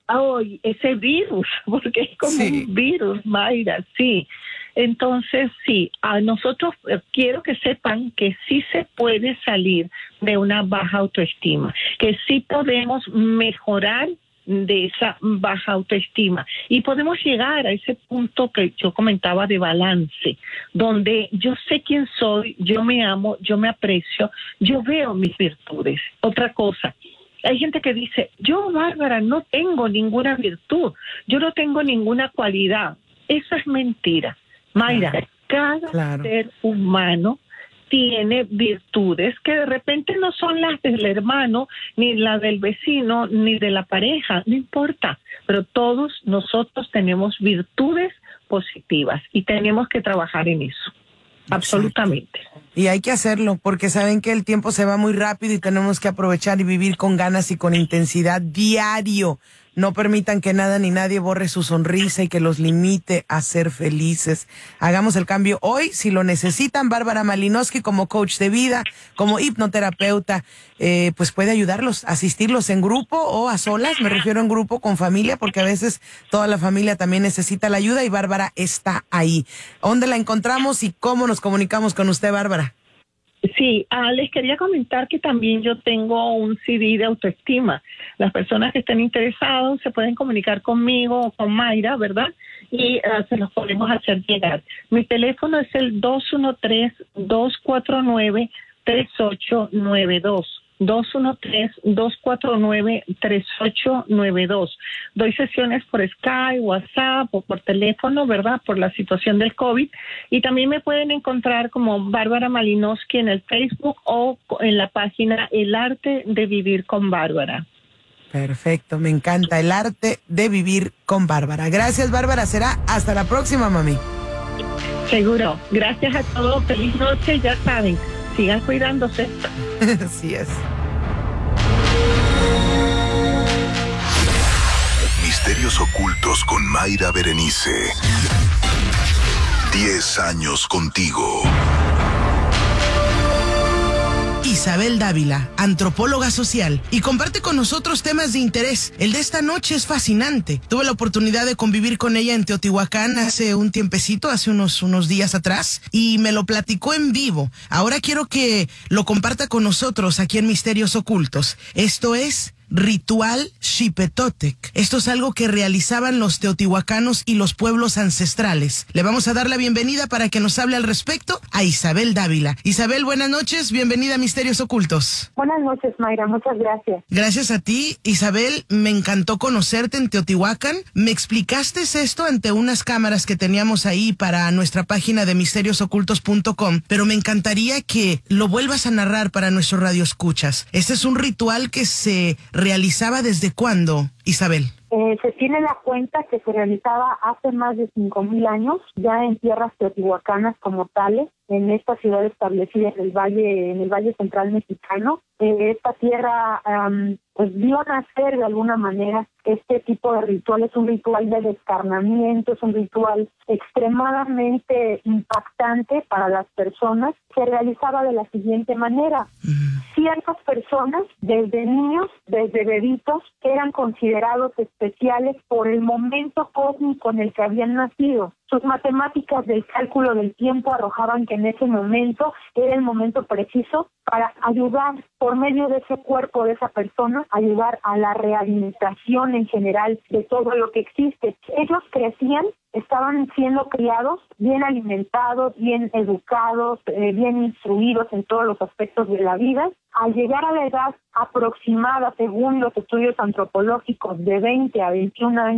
Ese virus, porque es como un virus, Mayra, sí. Entonces, sí, a nosotros quiero que sepan que sí se puede salir de una baja autoestima, que sí podemos mejorar de esa baja autoestima y podemos llegar a ese punto que yo comentaba de balance, donde yo sé quién soy, yo me amo, yo me aprecio, yo veo mis virtudes. Otra cosa, hay gente que dice, yo, Bárbara, no tengo ninguna virtud, yo no tengo ninguna cualidad. Eso es mentira. Mayra, cada ser humano tiene virtudes que de repente no son las del hermano, ni las del vecino, ni de la pareja, no importa, pero todos nosotros tenemos virtudes positivas y tenemos que trabajar en eso. Absolutamente. Y hay que hacerlo, porque saben que el tiempo se va muy rápido y tenemos que aprovechar y vivir con ganas y con intensidad diario. No permitan que nada ni nadie borre su sonrisa y que los limite a ser felices. Hagamos el cambio hoy, si lo necesitan. Bárbara Malinowski, como coach de vida, como hipnoterapeuta, pues puede ayudarlos, asistirlos en grupo o a solas. Me refiero en grupo con familia, porque a veces toda la familia también necesita la ayuda y Bárbara está ahí. ¿Dónde la encontramos y cómo nos comunicamos con usted, Bárbara? Sí, les quería comentar que también yo tengo un CD de autoestima. Las personas que estén interesados se pueden comunicar conmigo o con Mayra, ¿verdad? Y se los podemos hacer llegar. Mi teléfono es el 213-249-3892. 213-249-3892. Doy sesiones por Skype, WhatsApp o por teléfono, ¿verdad? Por la situación del COVID. Y también me pueden encontrar como Bárbara Malinowski en el Facebook o en la página El Arte de Vivir con Bárbara. Perfecto, me encanta. El Arte de Vivir con Bárbara. Gracias, Bárbara. Será hasta la próxima, mami. Seguro. Gracias a todos. Feliz noche. Ya saben, sigan cuidándose. Así es. Misterios ocultos con Mayra Berenice. 10 años contigo. Isabel Dávila, antropóloga social, y comparte con nosotros temas de interés. El de esta noche es fascinante. Tuve la oportunidad de convivir con ella en Teotihuacán hace un tiempecito, hace unos días atrás, y me lo platicó en vivo. Ahora quiero que lo comparta con nosotros aquí en Misterios Ocultos. Esto es Ritual Xipetotec. Esto es algo que realizaban los teotihuacanos y los pueblos ancestrales. Le vamos a dar la bienvenida para que nos hable al respecto a Isabel Dávila. Isabel, buenas noches, bienvenida a Misterios Ocultos. Buenas noches, Mayra, muchas gracias. Gracias a ti, Isabel, me encantó conocerte en Teotihuacán. Me explicaste esto ante unas cámaras que teníamos ahí para nuestra página de misteriosocultos.com, pero me encantaría que lo vuelvas a narrar para nuestros radioescuchas. Este es un ritual que se realizaba ¿desde cuándo, Isabel? Se tiene la cuenta que se realizaba hace más de 5,000 años, ya en tierras teotihuacanas como tales, en esta ciudad establecida en el Valle Central Mexicano. Esta tierra pues vio nacer de alguna manera este tipo de ritual. Es un ritual de descarnamiento, es un ritual extremadamente impactante para las personas. Se realizaba de la siguiente manera. Ciertas personas, desde niños, desde bebitos, eran considerados especiales por el momento cósmico en el que habían nacido. Sus matemáticas del cálculo del tiempo arrojaban que en ese momento era el momento preciso para ayudar por medio de ese cuerpo de esa persona, ayudar a la rehabilitación en general de todo lo que existe. Ellos crecían, estaban siendo criados, bien alimentados, bien educados, bien instruidos en todos los aspectos de la vida. Al llegar a la edad aproximada, según los estudios antropológicos, de 20 a 21 años,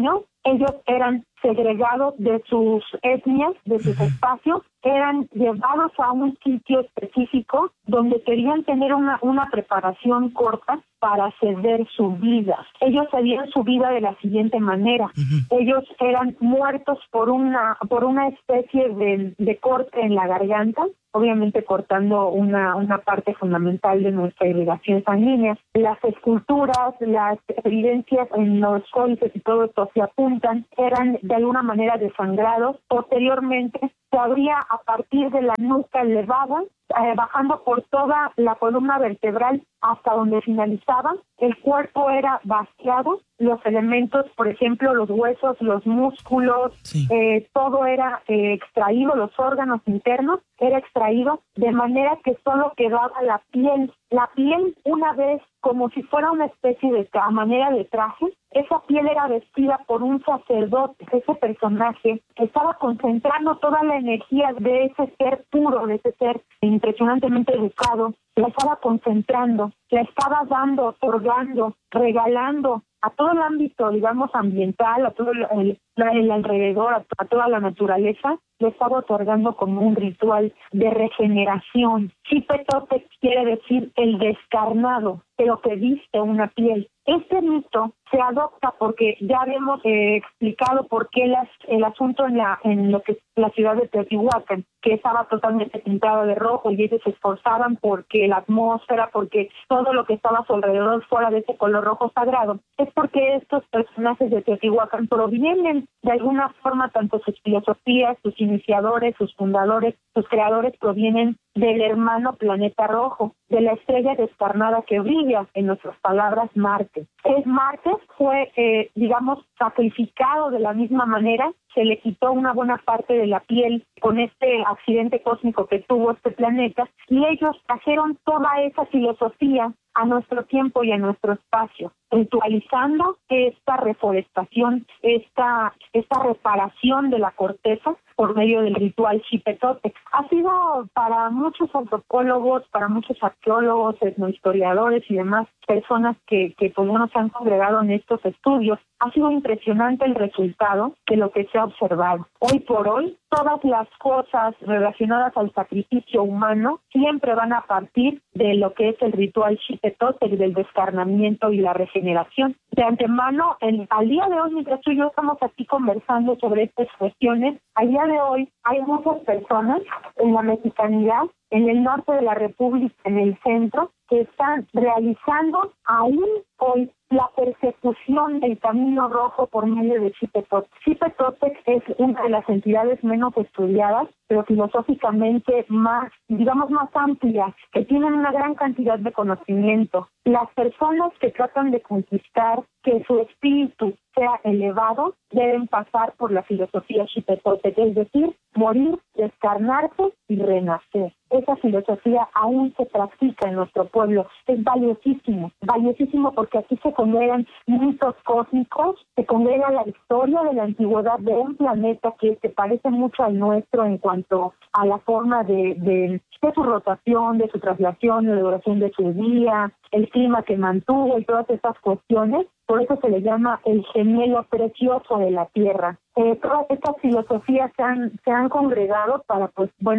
Ellos eran segregados de sus etnias, de sus espacios, eran llevados a un sitio específico donde querían tener una preparación corta para ceder su vida. Ellos cedían su vida de la siguiente manera. Ellos eran muertos por una especie de corte en la garganta, obviamente cortando una parte fundamental de nuestra irrigación sanguínea. Las esculturas, las evidencias en los códices y todo esto se apuntan, eran de alguna manera desangrados. Posteriormente se abría a partir de la nuca elevada, bajando por toda la columna vertebral hasta donde finalizaba. El cuerpo era vaciado, los elementos, por ejemplo, los huesos, los músculos, todo era extraído, los órganos internos era extraído, de manera que solo quedaba la piel. La piel, una vez, como si fuera una especie de a manera de traje, esa piel era vestida por un sacerdote. Ese personaje estaba concentrando toda la energía de ese ser puro, de ese ser impresionantemente educado, la estaba concentrando, la estaba dando, otorgando, regalando a todo el ámbito, digamos, ambiental, a todo el alrededor, a toda la naturaleza, le estaba otorgando como un ritual de regeneración. Xipe-Totec quiere decir el descarnado, pero que viste una piel. Este mito se adopta porque ya habíamos explicado por qué el asunto en lo que es la ciudad de Teotihuacán, que estaba totalmente pintada de rojo, y ellos se esforzaban porque la atmósfera, porque todo lo que estaba a su alrededor fuera de ese color rojo sagrado. Es porque estos personajes de Teotihuacán provienen de alguna forma, tanto sus filosofías, sus iniciadores, sus fundadores, sus creadores provienen del hermano planeta rojo, de la estrella descarnada que brilla, en nuestras palabras, Marte. Marte fue, sacrificado de la misma manera, se le quitó una buena parte de la piel con este accidente cósmico que tuvo este planeta, y ellos trajeron toda esa filosofía a nuestro tiempo y a nuestro espacio, ritualizando esta reforestación, esta reparación de la corteza por medio del ritual Xipe-Totec. Ha sido para muchos antropólogos, para muchos arqueólogos, etnohistoriadores y demás personas que se han congregado en estos estudios, ha sido impresionante el resultado de lo que se ha observado. Hoy por hoy, todas las cosas relacionadas al sacrificio humano siempre van a partir de lo que es el ritual Xipe-Totec, del descarnamiento y la regeneración. De antemano, al día de hoy, mientras tú y yo estamos aquí conversando sobre estas cuestiones, al día de hoy hay muchas personas en la mexicanidad, en el norte de la República, en el centro, que están realizando aún hoy la persecución del Camino Rojo por medio de Xipe-Totec. Xipe-Totec es una de las entidades menos estudiadas, pero filosóficamente más amplias, que tienen una gran cantidad de conocimiento. Las personas que tratan de conquistar que su espíritu sea elevado deben pasar por la filosofía Xipe-Totec, es decir, morir, descarnarse y renacer. Esa filosofía aún se practica en nuestro pueblo. Es valiosísimo porque aquí se congregan mitos cósmicos, se congrega la historia de la antigüedad de un planeta que se parece mucho al nuestro en cuanto a la forma de su rotación, de su traslación, de la duración de su día, el clima que mantuvo y todas estas cuestiones. Por eso se le llama el gemelo precioso de la Tierra. Todas estas filosofías se han congregado para,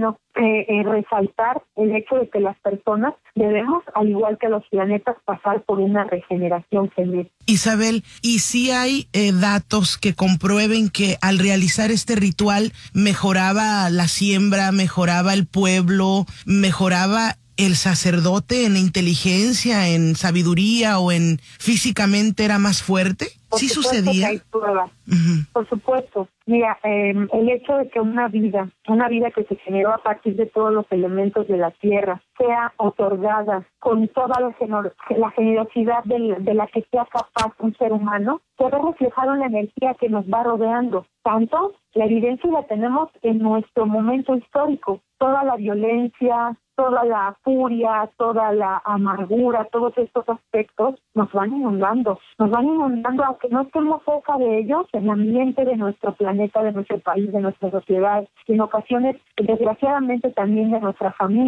resaltar el hecho de que las personas debemos, al igual que los planetas, pasar por una regeneración genética. Isabel, ¿y si hay datos que comprueben que al realizar este ritual mejoraba la siembra, mejoraba el pueblo, mejoraba el sacerdote en inteligencia, en sabiduría o en físicamente era más fuerte? ¿Sí sucedía? Que hay pruebas. Por supuesto. Mira, el hecho de que una vida que se generó a partir de todos los elementos de la tierra sea otorgada con toda la generosidad de la que sea capaz un ser humano, se ve reflejado en la energía que nos va rodeando. Tanto la evidencia la tenemos en nuestro momento histórico. Toda la violencia, toda la furia, toda la amargura, todos estos aspectos nos van inundando aunque no estemos cerca de ellos, el ambiente de nuestro planeta, de nuestro país, de nuestra sociedad, en ocasiones, desgraciadamente también de nuestra familia.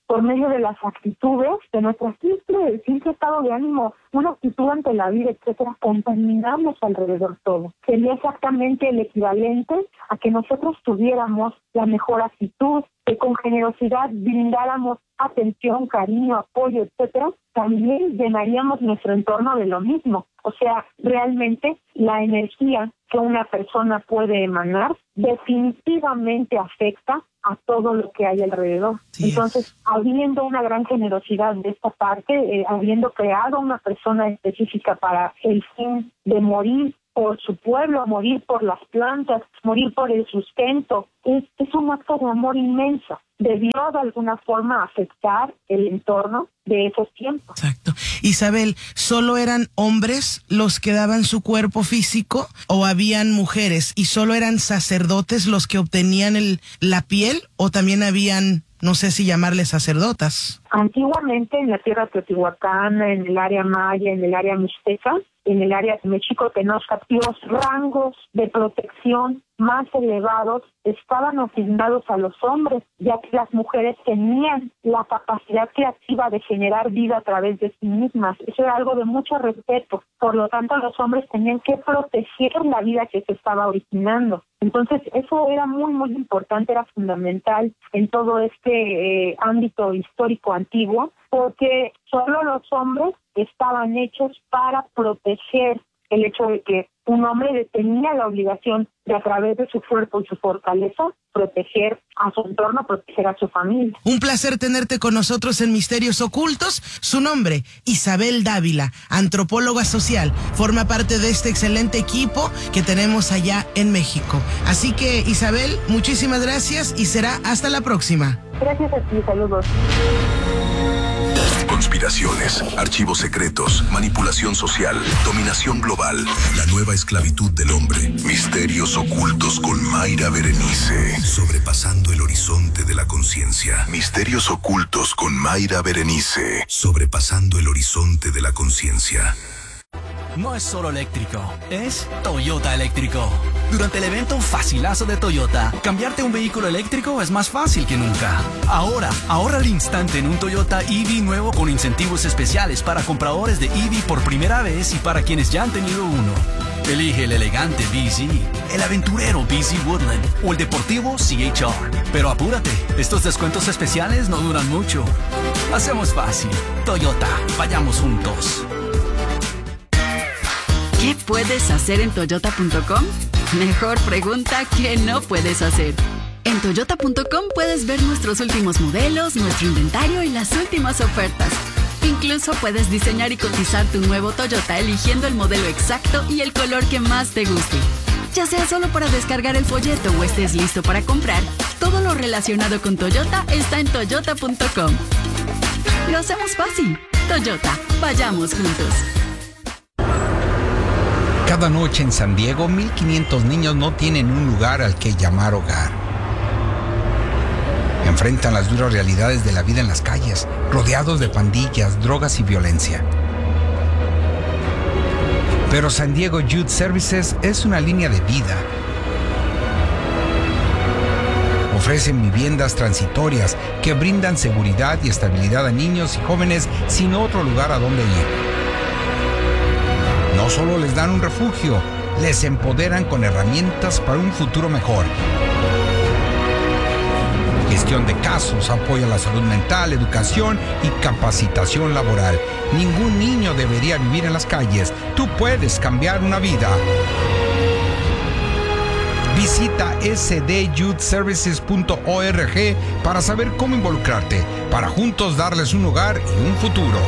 por medio de las actitudes, de nuestro simple estado de ánimo, una actitud ante la vida, etcétera, contaminamos alrededor todo. Sería exactamente el equivalente a que nosotros tuviéramos la mejor actitud, que con generosidad brindáramos atención, cariño, apoyo, etcétera, también llenaríamos nuestro entorno de lo mismo. O sea, realmente la energía que una persona puede emanar definitivamente afecta a todo lo que hay alrededor. Sí. Entonces, habiendo una gran generosidad de esta parte, habiendo creado una persona específica para el fin de morir por su pueblo, morir por las plantas, morir por el sustento, es un acto de amor inmenso. Debió de alguna forma afectar el entorno de esos tiempos. Exacto. Isabel, ¿solo eran hombres los que daban su cuerpo físico o habían mujeres? ¿Y solo eran sacerdotes los que obtenían la piel o también habían, no sé si llamarles sacerdotas? Antiguamente en la tierra teotihuacana, en el área maya, en el área mixteca, en el área de México, Tenochtitlan, los rangos de protección más elevados estaban asignados a los hombres, ya que las mujeres tenían la capacidad creativa de generar vida a través de sí mismas. Eso era algo de mucho respeto. Por lo tanto, los hombres tenían que proteger la vida que se estaba originando. Entonces, eso era muy, muy importante, era fundamental en todo este ámbito histórico antiguo, porque solo los hombres estaban hechos para proteger el hecho de que un hombre tenía la obligación de, a través de su cuerpo y su fortaleza, proteger a su entorno, proteger a su familia. Un placer tenerte con nosotros en Misterios Ocultos. Su nombre, Isabel Dávila, antropóloga social, forma parte de este excelente equipo que tenemos allá en México. Así que, Isabel, muchísimas gracias y será hasta la próxima. Gracias a ti, saludos. Conspiraciones, archivos secretos, manipulación social, dominación global, la nueva esclavitud del hombre, misterios ocultos con Mayra Berenice, sobrepasando el horizonte de la conciencia. Misterios ocultos con Mayra Berenice, sobrepasando el horizonte de la conciencia. No es solo eléctrico, es Toyota eléctrico. Durante el evento Facilazo de Toyota, cambiarte un vehículo eléctrico es más fácil que nunca. Ahora, ahorra al instante en un Toyota EV nuevo con incentivos especiales para compradores de EV por primera vez y para quienes ya han tenido uno. Elige el elegante BZ, el aventurero BZ Woodland o el deportivo CHR. Pero apúrate, estos descuentos especiales no duran mucho. Hacemos fácil. Toyota, vayamos juntos. ¿Qué puedes hacer en Toyota.com? Mejor pregunta, ¿qué no puedes hacer? En Toyota.com puedes ver nuestros últimos modelos, nuestro inventario y las últimas ofertas. Incluso puedes diseñar y cotizar tu nuevo Toyota eligiendo el modelo exacto y el color que más te guste. Ya sea solo para descargar el folleto o estés listo para comprar, todo lo relacionado con Toyota está en Toyota.com. Lo hacemos fácil. Toyota, vayamos juntos. Cada noche en San Diego, 1,500 niños no tienen un lugar al que llamar hogar. Enfrentan las duras realidades de la vida en las calles, rodeados de pandillas, drogas y violencia. Pero San Diego Youth Services es una línea de vida. Ofrecen viviendas transitorias que brindan seguridad y estabilidad a niños y jóvenes sin otro lugar a donde ir. No solo les dan un refugio, les empoderan con herramientas para un futuro mejor. Gestión de casos, apoyo a la salud mental, educación y capacitación laboral. Ningún niño debería vivir en las calles. Tú puedes cambiar una vida. Visita sdyouthservices.org para saber cómo involucrarte, para juntos darles un hogar y un futuro.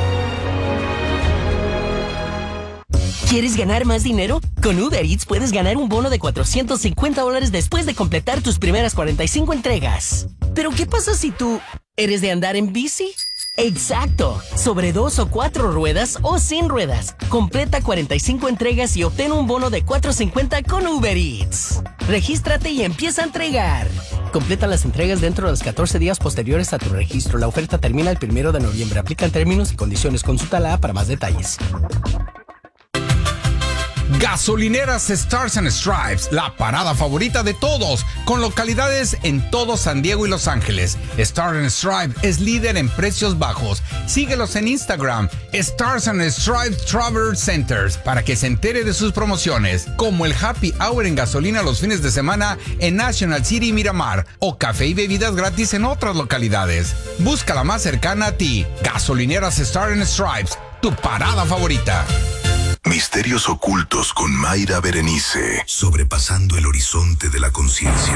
¿Quieres ganar más dinero? Con Uber Eats puedes ganar un bono de $450 después de completar tus primeras 45 entregas. ¿Pero qué pasa si tú eres de andar en bici? ¡Exacto! Sobre 2 o 4 ruedas o sin ruedas. Completa 45 entregas y obtén un bono de $450 con Uber Eats. Regístrate y empieza a entregar. Completa las entregas dentro de los 14 días posteriores a tu registro. La oferta termina el 1 de noviembre. Aplican términos y condiciones. Consulta la app para más detalles. Gasolineras Stars and Stripes, la parada favorita de todos, con localidades en todo San Diego y Los Ángeles. Stars and Stripes es líder en precios bajos. Síguelos en Instagram, Stars and Stripes Travel Centers, para que se entere de sus promociones, como el Happy Hour en gasolina los fines de semana en National City y Miramar, o café y bebidas gratis en otras localidades. Busca la más cercana a ti. Gasolineras Stars and Stripes, tu parada favorita. Misterios ocultos con Mayra Berenice, sobrepasando el horizonte de la conciencia.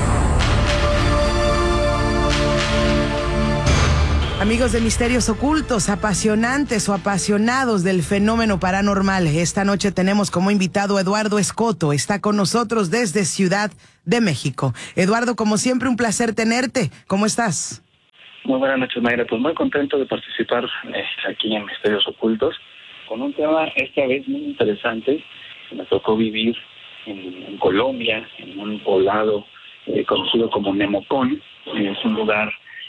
Amigos de Misterios Ocultos, apasionantes o apasionados del fenómeno paranormal, esta noche tenemos como invitado a Eduardo Escoto. Está con nosotros desde Ciudad de México. Eduardo, como siempre, un placer tenerte. ¿Cómo estás? Muy buenas noches, Mayra. Pues muy contento de participar aquí en Misterios Ocultos, con un tema esta vez muy interesante. Me tocó vivir en Colombia, en un poblado conocido como Nemocón. Es un lugar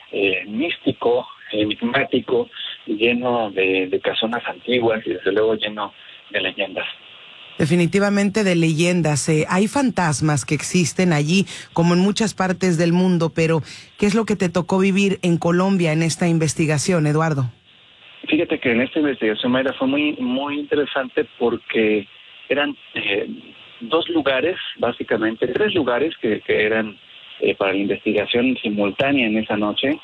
místico, enigmático, lleno de casonas antiguas y desde luego lleno de leyendas. Definitivamente de leyendas. Hay fantasmas que existen allí, como en muchas partes del mundo, pero ¿qué es lo que te tocó vivir en Colombia en esta investigación, Eduardo? Fíjate que en esta investigación, Mayra, fue muy interesante porque eran dos lugares, básicamente, tres lugares que eran para la investigación simultánea en esa noche.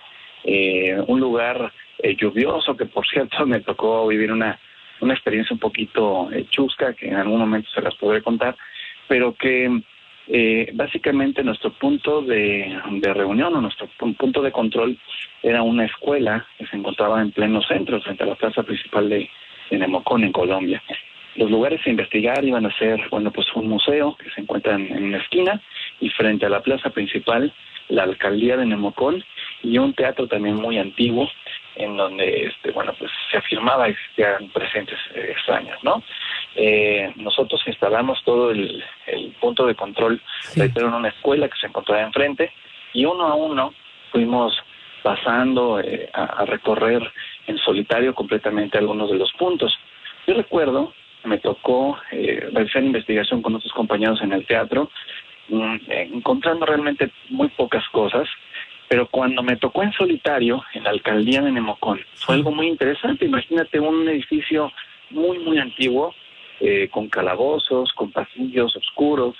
Un lugar lluvioso, que por cierto me tocó vivir una experiencia un poquito chusca, que en algún momento se las podré contar, pero que básicamente nuestro punto de reunión o nuestro punto de control era una escuela que se encontraba en pleno centro, frente a la plaza principal de Nemocón, en Colombia. Los lugares a investigar iban a ser, pues un museo que se encuentra en una esquina, y frente a la plaza principal, la alcaldía de Nemocón, y un teatro también muy antiguo, en donde pues se afirmaba que existían presencias extrañas, ¿no? Nosotros instalamos todo el punto de control, reitero, en una escuela que se encontraba enfrente, y uno a uno fuimos pasando a recorrer en solitario completamente algunos de los puntos. Yo recuerdo, me tocó realizar investigación con otros compañeros en el teatro, encontrando realmente muy pocas cosas, pero cuando me tocó en solitario, en la alcaldía de Nemocón, fue algo muy interesante. Imagínate un edificio muy antiguo, con calabozos, con pasillos oscuros,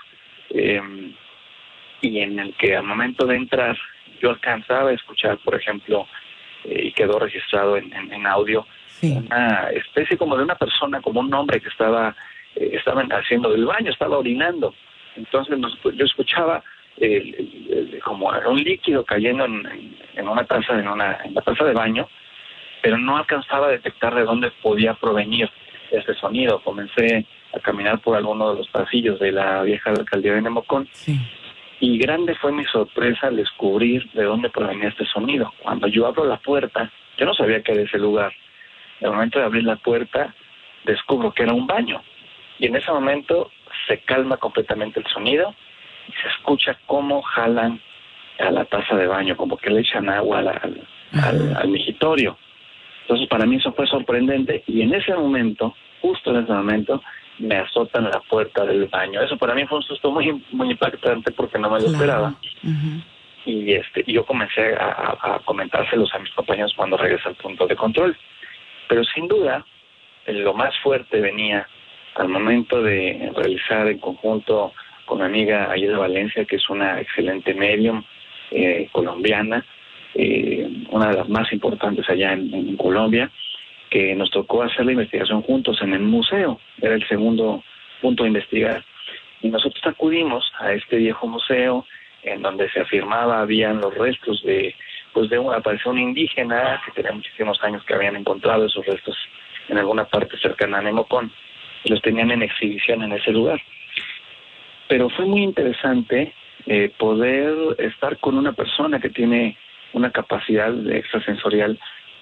y en el que al momento de entrar yo alcanzaba a escuchar, por ejemplo, y quedó registrado en audio, una especie como de una persona, como un hombre que estaba haciendo del baño, estaba orinando. Entonces yo escuchaba como un líquido cayendo en una taza, en la taza de baño, pero no alcanzaba a detectar de dónde podía provenir este sonido. Comencé a caminar por alguno de los pasillos de la vieja alcaldía de Nemocón, y grande fue mi sorpresa al descubrir de dónde provenía este sonido. Cuando yo abro la puerta, yo no sabía que era ese lugar. En el momento de abrir la puerta, descubro que era un baño, y en ese momento se calma completamente el sonido y se escucha cómo jalan a la taza de baño, como que le echan agua al migitorio. Entonces para mí eso fue sorprendente, y en ese momento, justo en ese momento, me azotan la puerta del baño. Eso para mí fue un susto muy impactante porque no me lo esperaba. Y yo comencé a comentárselos a mis compañeros cuando regresé al punto de control. Pero sin duda, lo más fuerte venía al momento de realizar en conjunto con mi amiga Aida Valencia, que es una excelente medium colombiana, una de las más importantes allá en Colombia, que nos tocó hacer la investigación juntos en el museo. Era el segundo punto de investigar. Y nosotros acudimos a este viejo museo, en donde se afirmaba habían los restos apareció un indígena que tenía muchísimos años que habían encontrado esos restos en alguna parte cercana a Nemocón, y los tenían en exhibición en ese lugar. Pero fue muy interesante poder estar con una persona que tiene una capacidad extrasensorial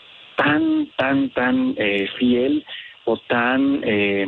tan fiel, o tan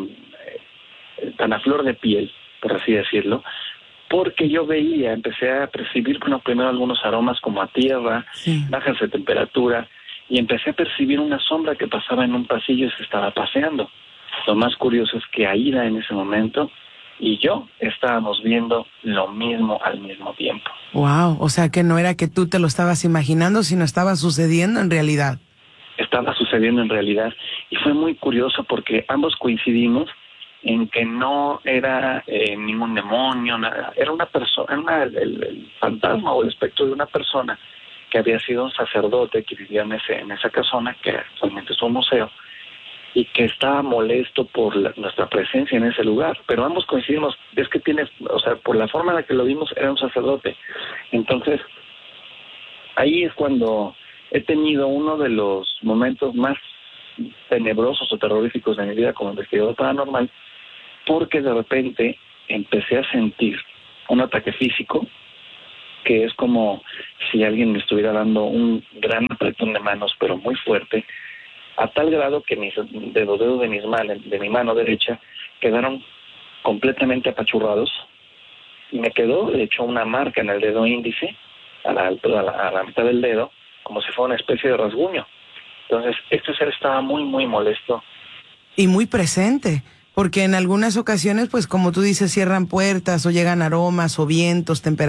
a flor de piel, por así decirlo, porque yo empecé a percibir primero algunos aromas como a tierra, bajas de temperatura, y empecé a percibir una sombra que pasaba en un pasillo y se estaba paseando. Lo más curioso es que Aida en ese momento y yo estábamos viendo lo mismo al mismo tiempo. Wow, o sea que no era que tú te lo estabas imaginando, sino estaba sucediendo en realidad. Estaba sucediendo en realidad y fue muy curioso porque ambos coincidimos en que no era ningún demonio, nada. Era una persona, el fantasma o el espectro de una persona que había sido un sacerdote que vivía en esa casona, que actualmente es un museo, y que estaba molesto por nuestra presencia en ese lugar, pero ambos coincidimos, es que por la forma en la que lo vimos, era un sacerdote. Entonces, ahí es cuando he tenido uno de los momentos más tenebrosos o terroríficos de mi vida como investigador paranormal, porque de repente empecé a sentir un ataque físico, que es como si alguien me estuviera dando un gran apretón de manos, pero muy fuerte, a tal grado que los dedos de mi mano derecha quedaron completamente apachurrados y me quedó, de hecho, una marca en el dedo índice, a la mitad del dedo, como si fuera una especie de rasguño. Entonces, este ser estaba muy, muy molesto. Y muy presente, porque en algunas ocasiones, pues como tú dices, cierran puertas o llegan aromas o vientos, temperaturas.